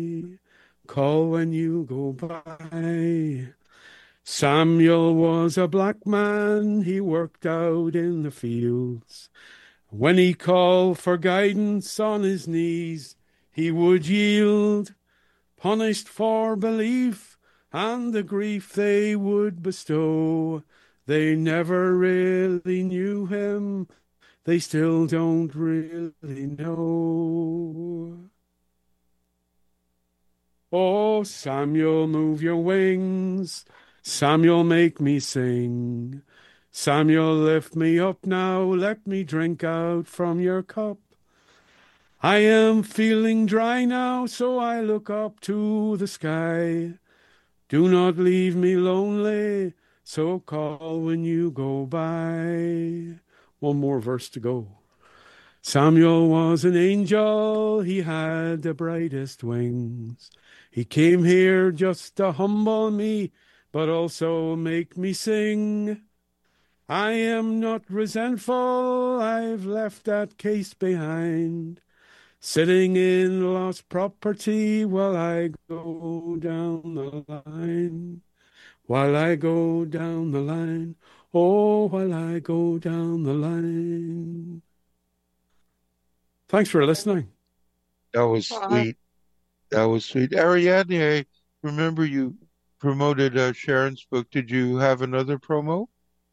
Call when you go by. Samuel was a black man, he worked out in the fields. When he called for guidance on his knees, he would yield, punished for belief and the grief they would bestow. They never really knew him, they still don't really know. Oh, Samuel, move your wings. Samuel, make me sing. Samuel, lift me up now. Let me drink out from your cup. I am feeling dry now, so I look up to the sky. Do not leave me lonely, so call when you go by. One more verse to go. Samuel was an angel, he had the brightest wings. He came here just to humble me, but also make me sing. I am not resentful, I've left that case behind, sitting in lost property while I go down the line. While I go down the line, oh, while I go down the line. Thanks for listening. That was Uh, sweet. That was sweet. Ariadne, I remember you promoted Sharon's book. Did you have another promo?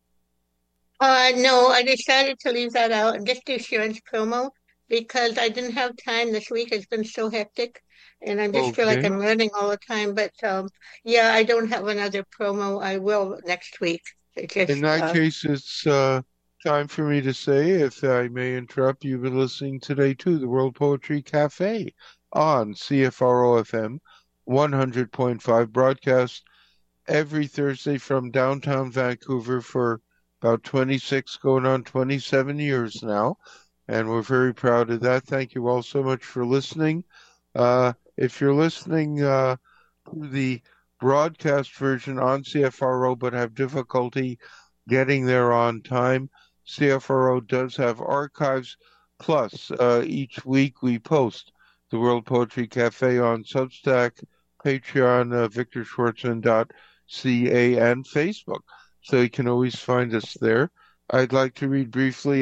no, I decided to leave that out and just do Sharon's promo because I didn't have time this week. It's been so hectic, and I just feel like Okay. I'm learning all the time. But yeah, I don't have another promo. I will next week. It In just that case, it's time for me to say, if I may interrupt, you've been listening today to the World Poetry Cafe on CFRO FM 100.5, broadcast every Thursday from downtown Vancouver for about 26, going on 27 years now. And we're very proud of that. Thank you all so much for listening. If you're listening to the broadcast version on CFRO but have difficulty getting there on time, CFRO does have archives. Plus, each week we post the World Poetry Cafe on Substack, Patreon, victorschwartzman.ca, and Facebook. So you can always find us there. I'd like to read briefly